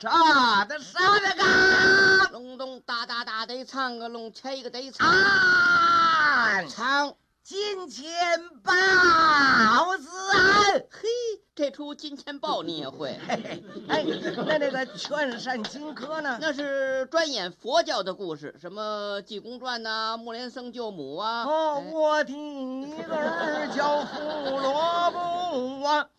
唱的啥那个？ 隆咚哒哒哒得唱个隆，切个得唱唱。 金钱豹子啊！ 嘿，这出金钱豹你也会？ 哎，那个劝善金科呢？ 那是专演佛教的故事，什么济公传呐、木莲僧救母啊。 哦，我的一个儿叫胡萝卜啊，